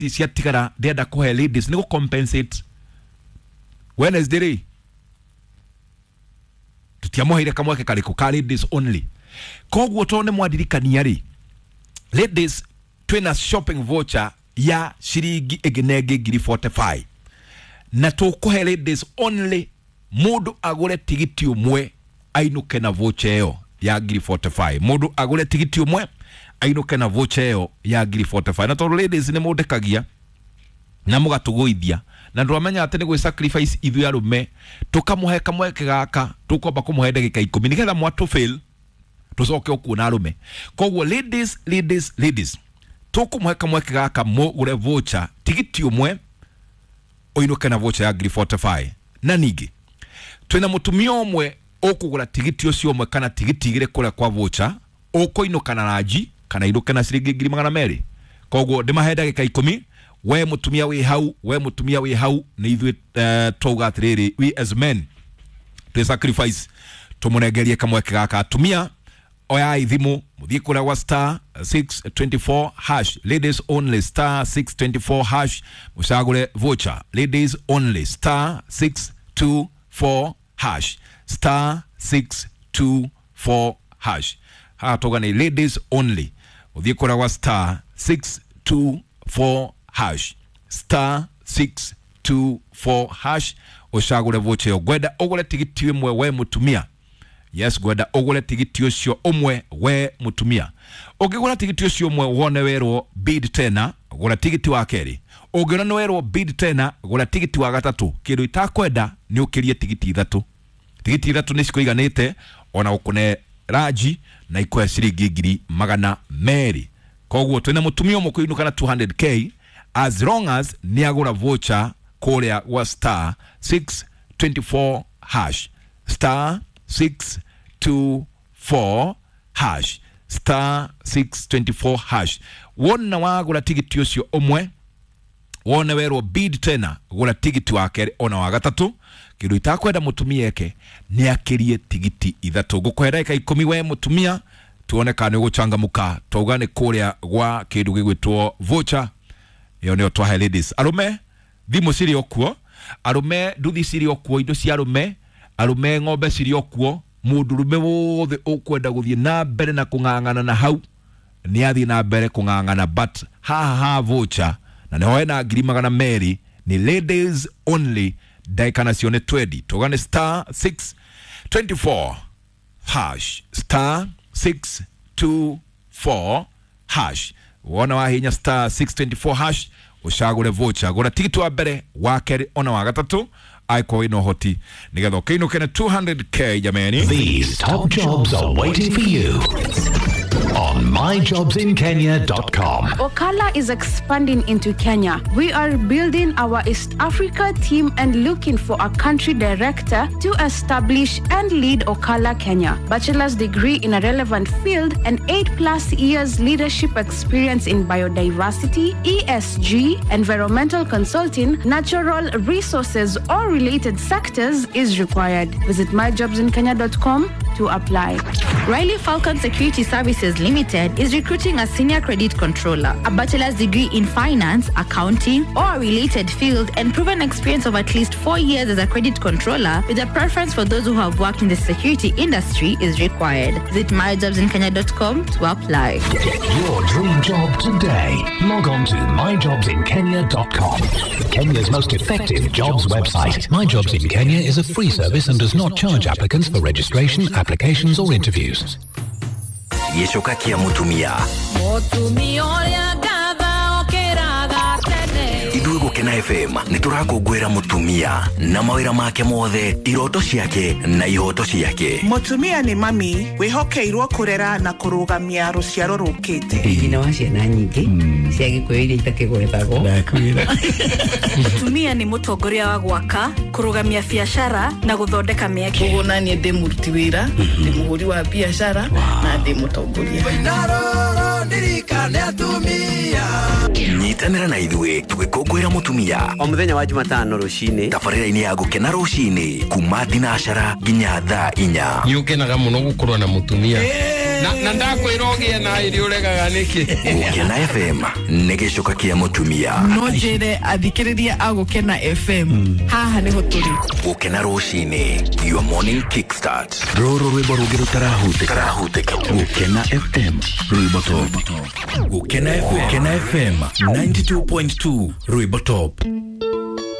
tigara ndenda kuhe ladies ni compensate Wednesday tutiamohire kamweke kariko ka ladies only kogwo tone mwadirikania ri ladies twina shopping voucher ya shiringi egenege ngiri 45 na tukuhe ladies only mundu agure tigiti umwe ainuke na voucher yo ya ngiri 45 mundu agure tigiti umwe ainuke na voucher yo ya ngiri 45 na to ladies ni mundekagia na mugatuguithia na ndwamenya ati ni gwe sacrifice ithu arume tukamuhe kamweke gaka tukomba kumuhe ndagika 10 nigetha mwatu fail tucoke okuona arume kogwo ladies tukumuhe kamweke gaka mugure voucher tigiti umwe oinuke na voucher ya ngiri 45 na ningi twina mutumia umwe okugura tigiti ucio umwe kana tigiti igire kura kwa voucher okoinuka na raji kana inuke na ciringi 200 kogwo ndimahe ndagika 10 we mutumia we hau ni ithu toga atiriri we as men to sacrifice tumunegerie kamweke gaka atumia oya ithimu muthie kura wa star 624 hash ladies only star 624 hash musagure voucher ladies only star 624 hash star 624 hash ha toga ni ladies only muthie kura wa star 624 hash star 624 hash ushagure voucher gweda ogole tigiti umwe we mutumia yes gweda ogole tigiti ucio umwe we mutumia ogigura tigiti ucio umwe wone werwo bid tena gura tigiti wa keri ogirana no werwo bid tena gura tigiti wa gatatu kindu itakwenda ni ukirie tigiti ithatu ni cikoiganite ona ukune raji na ikoya ciringi ngiri 200 kogwo twina mutumia umwe kuinuka na 200k as long as niagura voucher korea wa star 624 hash star 624 hash star 624 hash wona wagura tigiti ucio umwe wone werwo bid tena gura tigiti wa keri ona wa gatatu kindu itakwenda mutumia yake ni akirie tigiti ithatu gukwenda ika 10 we mutumia tuone kana guchangamuka togane korea gwa kindu gigwitwo voucher yo ne otwa ladies arume thimu ciri okuo arume nduthi ciri okuo indo cia arume ng'ombe ciri okuo mundurume wothe ukwenda guthie na mbere na kung'ang'ana na hau ni athi na mbere kung'ang'ana but ha voucher na ne hoena ngiri 200 ni ladies only daikana cione 20 togane star 624 hash star 624 hash wona wahinya star 624 hash ushagure voucher gura tigiti wa mbere wa keri ona wa gatatu aiko wino hoti nigetho kiinuke na 200k jamani. These top jobs are waiting for you on myjobsinkenya.com. Ocala is expanding into Kenya. We are building our East Africa team and looking for a country director to establish and lead Ocala Kenya. Bachelor's degree in a relevant field and 8+ years leadership experience in biodiversity, ESG, environmental consulting, natural resources or related sectors is required. Visit myjobsinkenya.com to apply. Riley Falcon Security Services Limited is recruiting a senior credit controller, a bachelor's degree in finance, accounting, or a related field, and proven experience of at least 4 years as a credit controller, with a preference for those who have worked in the security industry is required. Visit myjobsinkenya.com to apply. Get your dream job today. Log on to myjobsinkenya.com. Kenya's most effective jobs website. My Jobs in Kenya is a free service and does not charge applicants for registration, applications, or interviews. Yeshoka kia mutumia Idue gukena FM niturakungwira mutumia na mawira make mothe iroto ciake na ihoto ciake. Mutumia ni mami wihokeirwo kurera na kurugamia ruciaro rukite. Ina wa ciana nyingi ciagikuiria itakigwethago. Mutumia ni mutongoria wa gwaka kurugamia biashara na guthondeka mieke. Kugona ni ndi muruti wira ndi muhuri wa biashara na ndi mutongoria. nyitanira na ithwe tugikongwera mutumia o muthenya wa Jumatano rucini tabarira-ini ya gukena rucini kuma thinacara nginya thaa 4 niukenaga muno gukorwo na mutumia na ndakwira ogie na iri uregaga niki Gukena FM nĩ gĩcoka kĩa mutumia no njire athikiriria agukena FM haha niho turi gukena rucini your morning kickstart roro rwĩmbo rũngĩ rũtarahutĩka Gukena FM rwĩmbo top Gukena FM 92.2 rwĩmbo top